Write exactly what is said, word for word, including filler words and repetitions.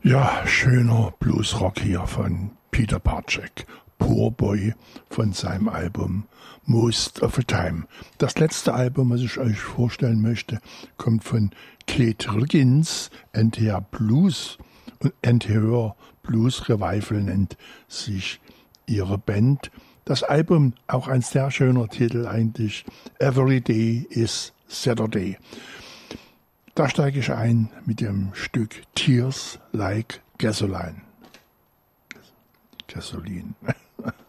Ja, schöner Bluesrock hier von Peter Parcek, Poor Boy von seinem Album Most of the Time. Das letzte Album, was ich euch vorstellen möchte, kommt von Kate Riggins, N T R Blues und N T R Blues Revival nennt sich ihre Band. Das Album, auch ein sehr schöner Titel eigentlich, Every Day is Saturday. Da steige ich ein mit dem Stück Tears Like Gasoline. Gasoline.